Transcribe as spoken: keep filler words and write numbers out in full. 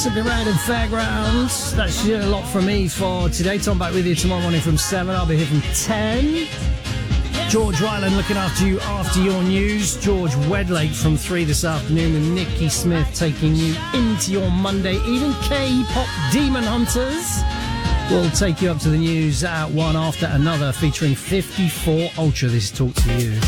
Simply Red and Fairgrounds. That's a lot from me for today. Tom back with you tomorrow morning from seven. I'll be here from ten. George Ryland looking after you after your news. George Wedlake from three this afternoon, and Nikki Smith taking you into your Monday. Even K-pop Demon Hunters will take you up to the news at one after another, featuring fifty-four Ultra. This is Talk to You.